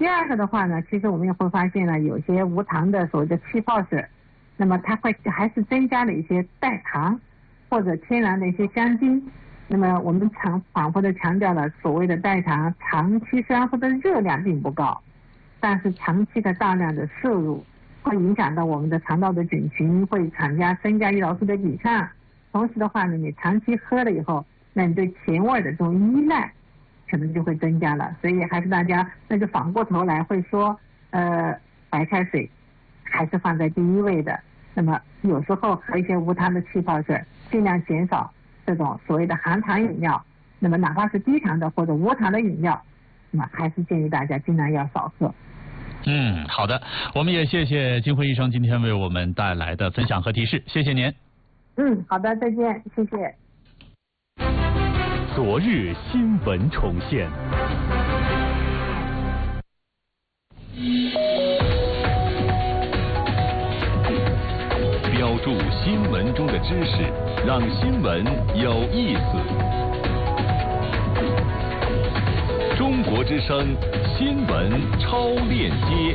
第二个的话呢，其实我们也会发现呢，有些无糖的所谓的气泡水，那么它会还是增加了一些代糖或者天然的一些香精。那么我们反复的强调了，所谓的代糖长期虽然说的热量并不高，但是长期的大量的摄入会影响到我们的肠道的菌群，会增加胰岛素的抵抗。同时的话呢，你长期喝了以后，那你对甜味的这种依赖可能就会增加了。所以还是大家那就反过头来会说，白开水还是放在第一位的。那么有时候喝一些无糖的气泡水，尽量减少这种所谓的含糖饮料。那么哪怕是低糖的或者无糖的饮料，那么还是建议大家尽量要少喝。 好的，我们也谢谢金辉医生今天为我们带来的分享和提示，谢谢您。 好的，再见，谢谢。 昨日新闻重现。标注新闻中的知识，让新闻有意思。中国之声新闻超链接。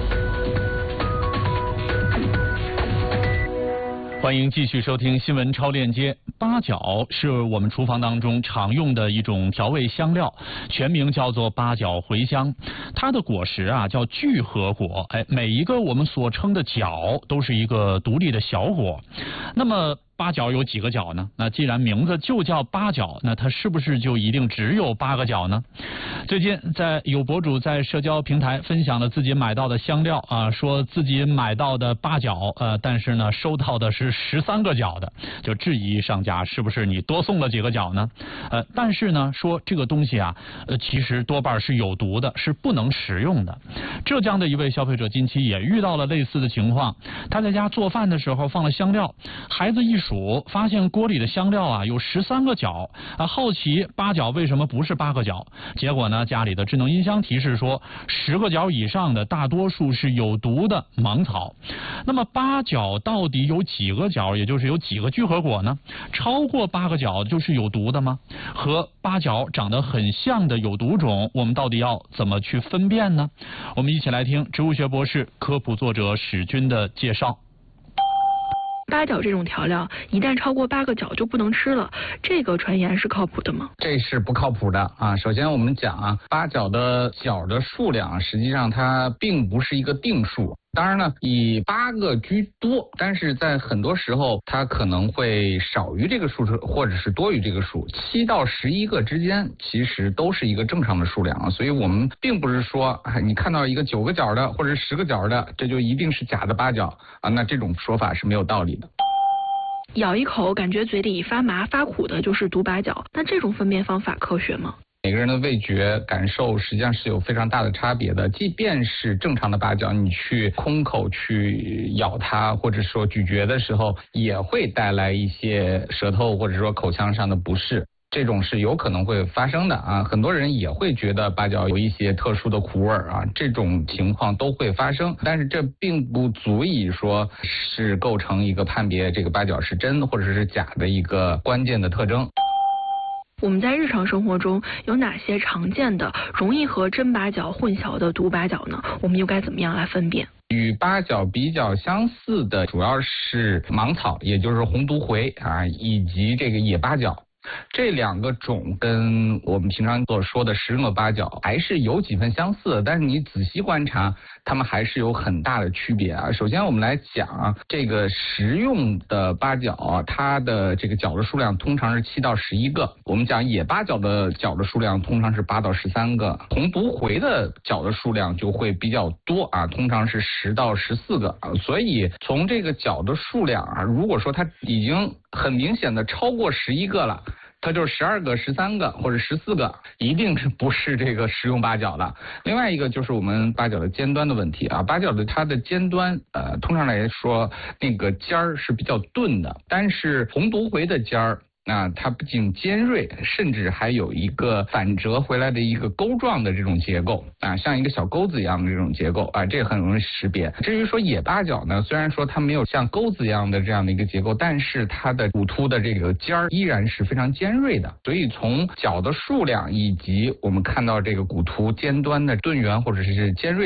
欢迎继续收听新闻超链接。八角是我们厨房当中常用的一种调味香料，全名叫做八角茴香。它的果实啊叫聚合果，每一个我们所称的角都是一个独立的小果。那么八角有几个角呢？那既然名字就叫八角，那它是不是就一定只有8个角呢？最近有博主在社交平台分享了自己买到的香料啊，说自己买到的8角，但是呢收到的是13个角的，就质疑商家是不是你多送了几个角呢？但是呢说这个东西啊，其实多半是有毒的，是不能食用的。浙江的一位消费者近期也遇到了类似的情况，他在家做饭的时候放了香料，孩子一数发现锅里的香料啊有13个角啊，好奇8角为什么不是8个角？结果呢，家里的智能音箱提示说10个角以上的大多数是有毒的芒草。那么8角到底有几个角，也就是有几个聚合果呢？超过8个角就是有毒的吗？和8角长得很像的有毒种，我们到底要怎么去分辨呢？我们一起来听植物学博士、科普作者史军的介绍。 八角这种调料一旦超过8个角就不能吃了，这个传言是靠谱的吗？ 这是不靠谱的啊！首先我们讲啊，八角的角的数量实际上它并不是一个定数。当然呢，以8个居多，但是在很多时候它可能会少于这个数，或者是多于这个数。7到11个之间其实都是一个正常的数量啊，所以我们并不是说你看到一个9个角的或者10个角的，这就一定是假的八角啊，那这种说法是没有道理的。 咬一口感觉嘴里发麻发苦的就是毒八角，那这种分辨方法科学吗？ 每个人的味觉感受实际上是有非常大的差别的，即便是正常的八角，你去空口去咬它或者说咀嚼的时候，也会带来一些舌头或者说口腔上的不适，这种是有可能会发生的啊。很多人也会觉得八角有一些特殊的苦味啊，这种情况都会发生，但是这并不足以说是构成一个判别这个八角是真或者是假的一个关键的特征。 我们在日常生活中有哪些常见的容易和真八角混淆的毒八角呢？我们又该怎么样来分辨？ 与八角比较相似的主要是芒草，也就是红毒茴啊，以及这个野八角。这2个种跟我们平常所说的食用的八角还是有几分相似的，但是你仔细观察，它们还是有很大的区别啊。首先我们来讲这个食用的八角，它的这个角的数量通常是7到11个。我们讲野八角的角的数量通常是8到13个，红毒茴的角的数量就会比较多啊，通常是10到14个啊。所以从这个角的数量啊，如果说它已经很明显的超过11个了，它就是12个、13个或者14个，一定是不是这个食用八角的。另外一个就是我们八角的尖端的问题啊，八角的它的尖端通常来说那个尖儿是比较钝的，但是红毒茴的尖儿它不仅尖锐，甚至还有一个反折回来的一个钩状的这种结构啊，像一个小钩子一样的这种结构啊，这很容易识别。至于说野八角呢，虽然说它没有像钩子一样的这样的一个结构，但是它的骨突的这个尖儿依然是非常尖锐的，所以从角的数量以及我们看到这个骨突尖端的钝圆或者是尖锐